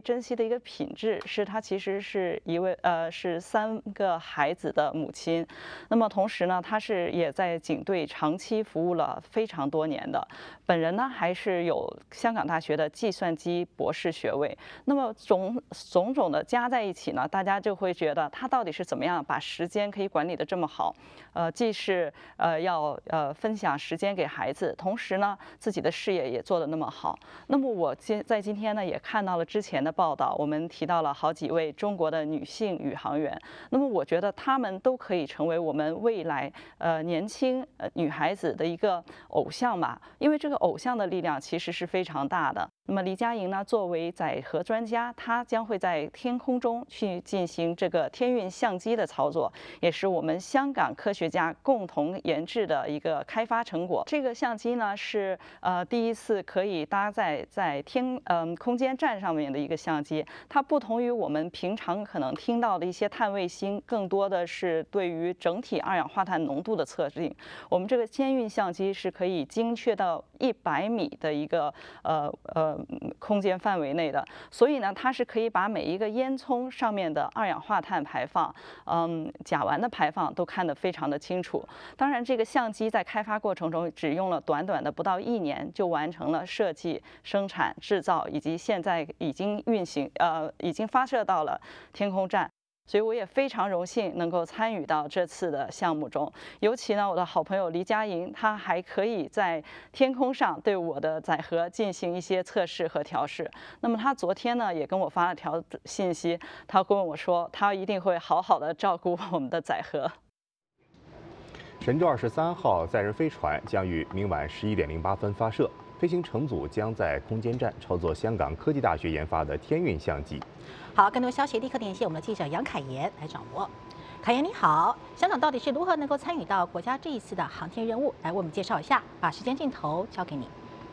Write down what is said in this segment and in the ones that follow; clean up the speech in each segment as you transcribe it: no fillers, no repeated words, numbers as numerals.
珍惜的一个品质是，她其实是是3个孩子的母亲。那么同时呢，她也在警队长期服务了非常多年的。本人呢还是有香港大学的计算机博士学位。那么种种的加在一起呢，大家就会觉得她到底是怎么样把时间可以管理得这么好？既是要分享时间给孩子，同时呢自己的事业也做得那么好。那么我在今天呢也看到了之前的报道，我们提到了好几位中国的女性宇航员。那么我觉得她们都可以成为我们未来年轻女孩子的一个偶像吧，因为这个偶像的力量其实是非常大的。那么黎佳莹呢，作为载荷专家，她将会在天空中去进行这个天运相机的操作，也是我们香港科学家共同研制的一个开发成果。这个相机呢是第一次可以搭载在空间站上面的一个相机，它不同于我们平常可能听到的一些探卫星，更多的是对于整体二氧化碳浓度的测定。我们这个天运相机是可以精确到100米的一个空间范围内的，所以呢，它是可以把每一个烟囱上面的二氧化碳排放、甲烷的排放都看得非常的清楚。当然，这个相机在开发过程中只用了短短的不到1年，就完成了设计、生产、制造，以及现在已经已经发射到了天空站。所以我也非常荣幸能够参与到这次的项目中，尤其呢，我的好朋友黎佳莹，她还可以在天空上对我的载荷进行一些测试和调试。那么她昨天呢也跟我发了条信息，她跟我说，她一定会好好的照顾我们的载荷。 神舟23号载人飞船将于明晚11点08分发射，飞行乘组将在空间站操作香港科技大学研发的天运相机。 好，更多消息立刻连线我们的记者杨凯妍来掌握。凯妍你好，香港到底是如何能够参与到国家这一次的航天任务？来为我们介绍一下，把时间镜头交给你。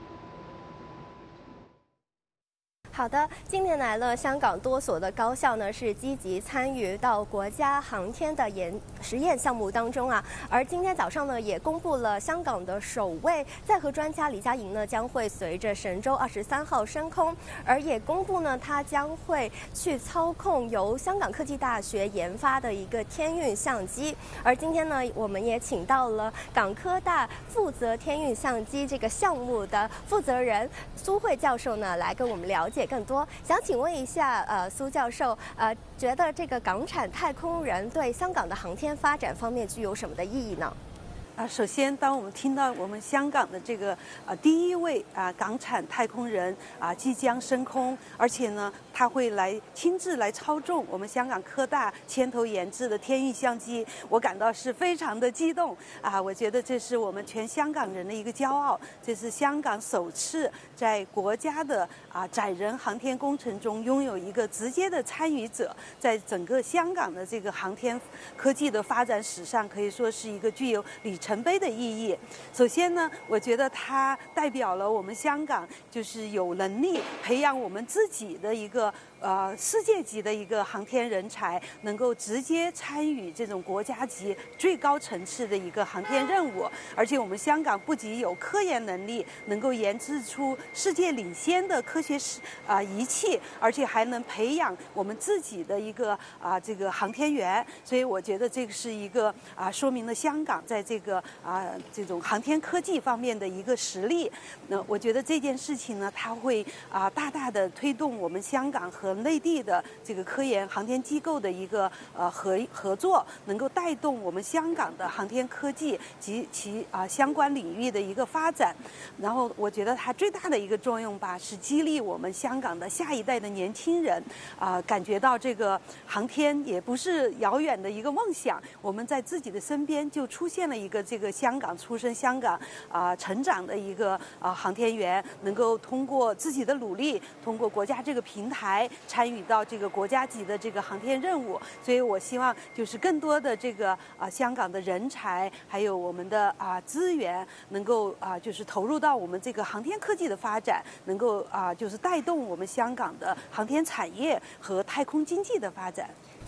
好的，近年来呢，香港多所的高校呢是积极参与到国家航天的实验项目当中啊。而今天早上呢，也公布了香港的首位载荷专家黎佳莹呢将会随着神舟23号升空，而也公布呢，她将会去操控由香港科技大学研发的一个天运相机。而今天呢，我们也请到了港科大负责天运相机这个项目的负责人苏慧教授呢，来跟我们了解更多。想请问一下，苏教授，觉得这个港产太空人对香港的航天发展方面具有什么的意义呢？ 首先，当我们听到我们香港的这个第一位港产太空人即将升空，而且呢，他会亲自来操纵我们香港科大牵头研制的天运相机，我感到是非常的激动我觉得这是我们全香港人的一个骄傲，这是香港首次在国家的载人航天工程中拥有一个直接的参与者，在整个香港的这个航天科技的发展史上，可以说是一个具有里程碑的意义。首先呢，我觉得它代表了我们香港就是有能力培养我们自己的一个世界级的一个航天人才，能够直接参与这种国家级最高层次的一个航天任务。而且我们香港不仅有科研能力，能够研制出世界领先的科学仪器，而且还能培养我们自己的一个这个航天员。所以我觉得这个是一个说明了香港在这个这种航天科技方面的一个实力。那我觉得这件事情呢，它会大大的推动我们香港和内地的这个科研航天机构的一个合作，能够带动我们香港的航天科技及其相关领域的一个发展。然后我觉得它最大的一个作用吧，是激励我们香港的下一代的年轻人感觉到这个航天也不是遥远的一个梦想，我们在自己的身边就出现了一个这个香港出生、香港成长的一个航天员，能够通过自己的努力，通过国家这个平台参与到这个国家级的这个航天任务。所以我希望就是更多的这个香港的人才，还有我们的资源，能够就是投入到我们这个航天科技的发展，能够就是带动我们香港的航天产业和太空经济的发展。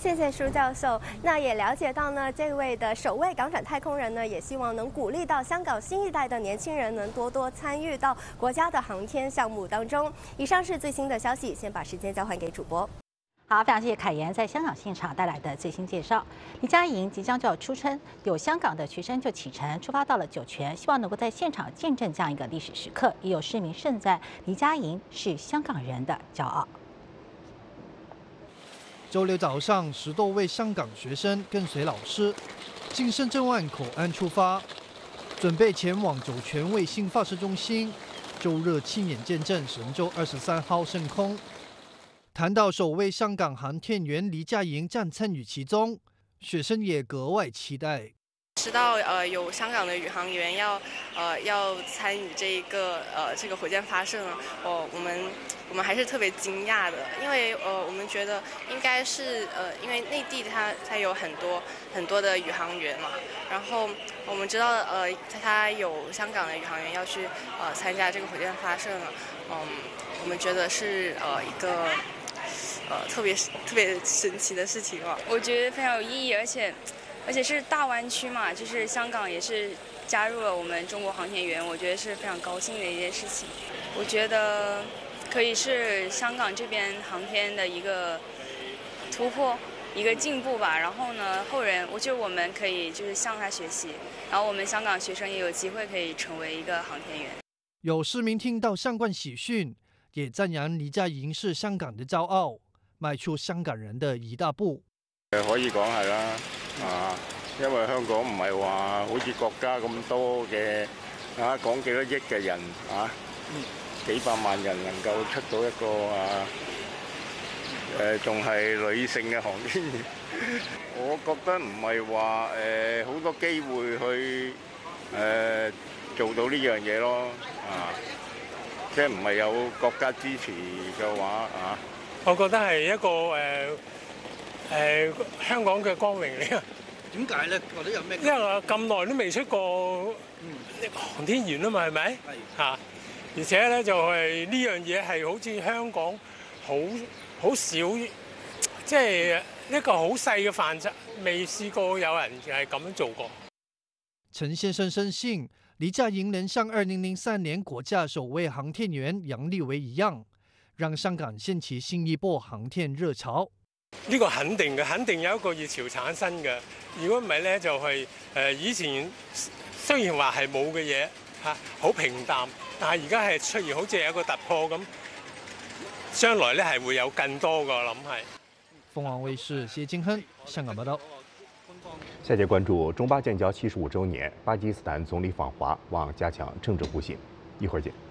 谢谢舒教授。那也了解到呢，这位的首位港产太空人呢，也希望能鼓励到香港新一代的年轻人能多多参与到国家的航天项目当中。以上是最新的消息，先把时间交还给主播。 好，非常谢谢凯妍在香港现场带来的最新介绍。李佳莹即将就要出征，有香港的学生就启程出发到了酒泉，希望能够在现场见证这样一个历史时刻。也有市民盛赞李佳莹是香港人的骄傲。 周六早上，10多位香港学生跟随老师经深圳湾口岸出发，准备前往酒泉卫星发射中心，周日亲眼见证神舟23号升空。谈到首位香港航天员李佳莹将参与其中，学生也格外期待。 知道有香港的宇航员要参与这个火箭发射呢，我们还是特别惊讶的，因为我们觉得应该是因为内地它有很多的宇航员嘛，然后我们知道它有香港的宇航员要去参加这个火箭发射呢，我们觉得是一个特别神奇的事情啊。 我觉得非常有意义，而且是大湾区嘛，就是香港也是加入了我们中国航天员，我觉得是非常高兴的一件事情。我觉得可以是香港这边航天的一个突破，一个进步吧。然后呢，后人我觉得我们可以就是向他学习，然后我们香港学生也有机会可以成为一个航天员。 有市民听到相关喜讯，也赞扬李佳莹是香港的骄傲，迈出香港人的一大步。 可以講係啦，因為香港唔係話好似國家咁多嘅講幾多億嘅人幾百萬人能夠出到一個仲係女性嘅航天員，我覺得唔係話好多機會去做到呢樣嘢咯，即係唔係有國家支持嘅話我覺得係一個香港嘅光榮嚟啊！ 點解咧？或者有咩？ 因為我咁耐都未出過航天員啊嘛，係咪？係而且咧就係呢樣嘢係好似香港好少，即係一個好細嘅範疇，未試過有人係咁樣做過。 陳先生深信，李佳莹能像2003年國家首位航天員楊利偉一樣，讓香港掀起新一波航天熱潮。 呢個肯定嘅，肯定有一個熱潮產生嘅。如果唔係咧，就係以前雖然話係冇嘅嘢好平淡，但係而家係出現好似有一個突破咁，將來咧係會有更多嘅，我諗係。 鳳凰衛視謝金亨香港報道。 下節關注中巴建交75週年，巴基斯坦總理訪華，望加強政治互信。一會兒見。